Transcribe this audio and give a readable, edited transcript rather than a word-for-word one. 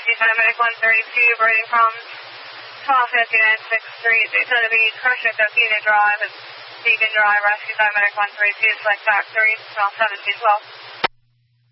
Medic 132, boarding from 1259 6th Street. It's going to be Crusher Coquina Drive and Deacon Drive, Rescue Medic 132, select back 3, 1270 12.